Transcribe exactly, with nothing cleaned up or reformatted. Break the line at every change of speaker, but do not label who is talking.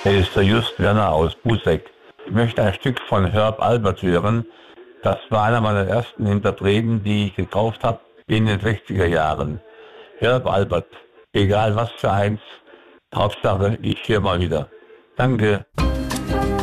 Hier ist der Just Werner aus Buseck. Ich möchte ein Stück von Herb Alpert hören. Das war einer meiner ersten Interpreten, die ich gekauft habe in den sechziger Jahren. Herb Alpert, egal was für eins, Hauptsache ich höre mal wieder. Danke.